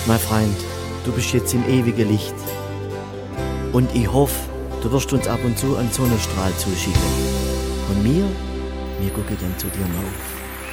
Mein Freund, du bist jetzt im ewigen Licht. Und ich hoffe, du wirst uns ab und zu einen Sonnenstrahl zuschicken. Und wir gucken dann zu dir auf.